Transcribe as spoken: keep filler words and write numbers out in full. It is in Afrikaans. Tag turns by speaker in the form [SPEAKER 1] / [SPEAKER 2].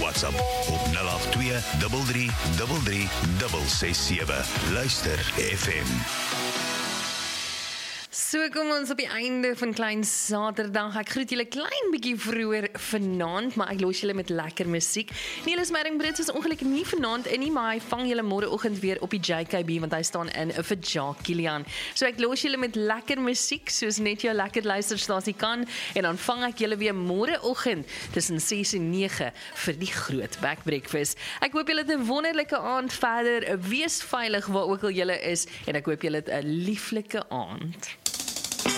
[SPEAKER 1] WhatsApp op nul agt twee drie drie drie drie ses sewe. Luister F M.
[SPEAKER 2] So kom ons op die einde van Klein Saterdag. Ek groet julle klein bietjie vroeër vanaand, maar ek los julle met lekker musiek. Nelis Meiring-Brits is ongelukkig nie vanaand in nie, maar hy vang julle môreoggend weer op die J K B, want hy staan in vir Jacques Kilian. So ek los julle met lekker musiek, soos net jou lekker luisterstasie kan, en dan vang ek julle weer môreoggend tussen ses en nege vir die groot Back Breakfast. Ek hoop julle het 'n wonderlike aand verder. Wees veilig waar ook al julle is, en ek hoop julle het 'n lieflike aand.